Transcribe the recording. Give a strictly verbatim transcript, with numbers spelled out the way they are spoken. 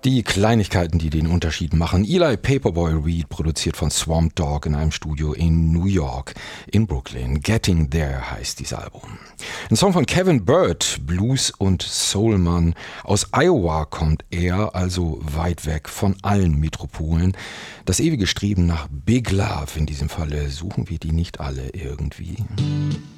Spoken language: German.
Die Kleinigkeiten, die den Unterschied machen. Eli Paperboy Reed, produziert von Swamp Dogg in einem Studio in New York, in Brooklyn. Getting There heißt dieses Album. Ein Song von Kevin Bird, Blues- und Soulmann. Aus Iowa kommt er, also weit weg von allen Metropolen. Das ewige Streben nach Big Love, in diesem Falle suchen wir die nicht alle irgendwie.